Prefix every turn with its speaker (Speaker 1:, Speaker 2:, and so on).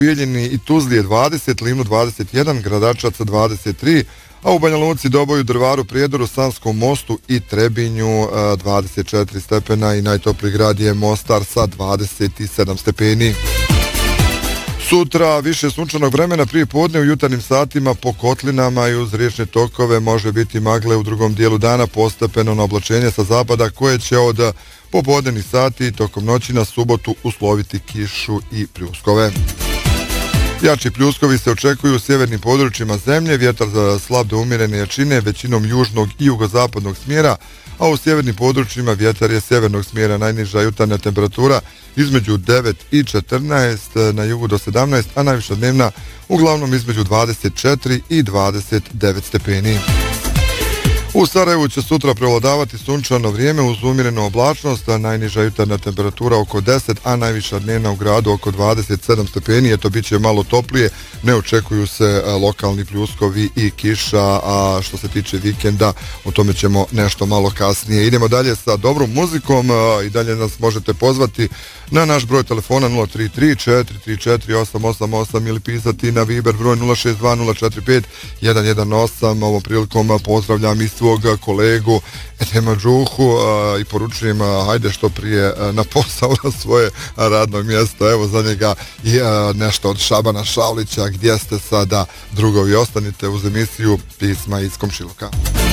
Speaker 1: Bijeljini i Tuzli je 20, Livnu 21, Gradačac 23, a u Banja Luci, Doboju, Drvaru, Prijedoru, Sanskom mostu i Trebinju 24 stepena i najtopliji grad je Mostar sa 27 stepeni. Sutra više sunčanog vremena prije podne u jutarnjim satima po kotlinama i uz riječne tokove može biti magle u drugom dijelu dana, postepeno na oblačenje sa zapada koje će od popodnevnih sati tokom noći na subotu usloviti kišu i pljuskove. Jači pljuskovi se očekuju u sjevernim područjima zemlje, vjetar za slab do umjerene jačine, većinom južnog i jugozapadnog smjera, a u sjevernim područjima vjetar je sjevernog smjera. Najniža jutarnja temperatura između 9 i 14, na jugu do 17, a najviša dnevna uglavnom između 24 i 29 stepeni. U Sarajevu će sutra prevladavati sunčano vrijeme uz umjerenu oblačnost, a najniža jutarnja temperatura oko 10, a najviša dnevna u gradu oko 27 stepeni. Eto, bit će malo toplije, ne očekuju se lokalni pljuskovi i kiša, a što se tiče vikenda, o tome ćemo nešto malo kasnije. Idemo dalje sa dobrom muzikom i dalje nas možete pozvati na naš broj telefona 033 434 888 ili pisati na Viber broj 062 045 118. Ovom prilikom pozdravljam i svog kolegu Edema Džuhu i poručujem hajde što prije na posao, na svoje radno mjesto. Evo za njega i nešto od Šabana Šaulića. Gdje ste sada, drugovi? Ostanite uz emisiju Pisma iz komšiluka.